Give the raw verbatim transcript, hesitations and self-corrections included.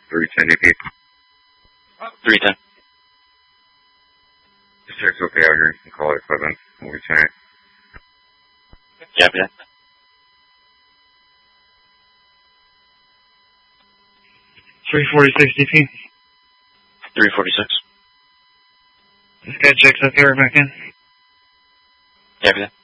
three ten D P. three ten. Just check okay out here. You can call it equipment. We'll return it. Copy that. three forty-six D P. three forty-six. This guy checks up here, back in. Copy that.